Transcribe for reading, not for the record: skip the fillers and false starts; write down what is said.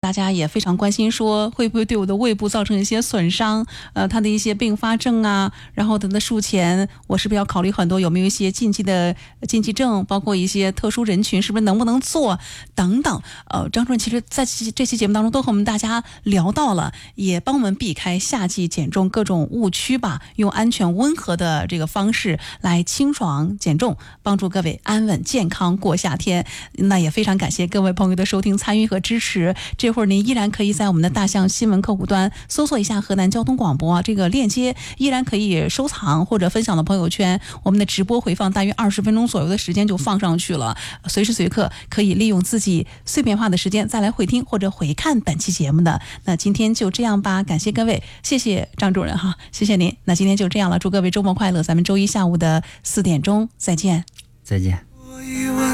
大家也非常关心，说会不会对我的胃部造成一些损伤，它的一些并发症啊，然后等的术前我是不是要考虑很多，有没有一些禁忌症，包括一些特殊人群是不是能不能做等等。张主任其实在这期节目当中都和我们大家聊到了，也帮我们避开夏季减重各种误区吧，用安全温和的这个方式来清爽减重，帮助各位安稳健康过夏天。那也非常感谢各位朋友的收听参与和支持。这会儿您依然可以在我们的大象新闻客户端搜索一下河南交通广播，这个链接依然可以收藏或者分享到朋友圈，我们的直播回放大约20分钟左右的时间就放上去了，随时随刻可以利用自己碎片化的时间再来回听或者回看本期节目的。那今天就这样吧，感谢各位，谢谢张主任哈，谢谢您。那今天就这样了，祝各位周末快乐，咱们周一下午的4点钟再见。 再见。